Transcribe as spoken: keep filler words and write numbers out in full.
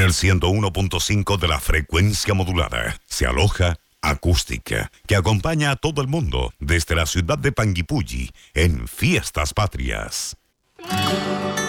En el ciento uno punto cinco de la frecuencia modulada se aloja Acústica, que acompaña a todo el mundo desde la ciudad de Panguipulli en Fiestas Patrias.